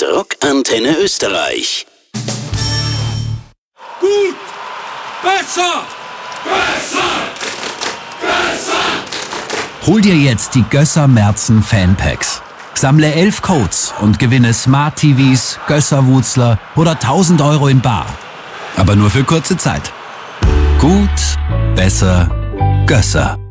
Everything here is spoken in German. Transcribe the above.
Rock Antenne Österreich. Gut! Besser! Besser! Besser! Hol dir jetzt die Gösser Merzen Fanpacks. Sammle 11 Codes und gewinne Smart TVs, Gösser-Wutzler oder 1000 Euro in bar. Aber nur für kurze Zeit. Gut, besser, Gösser.